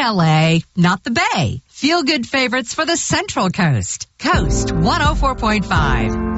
LA, not the Bay. Feel good favorites for the Central Coast. Coast 104.5.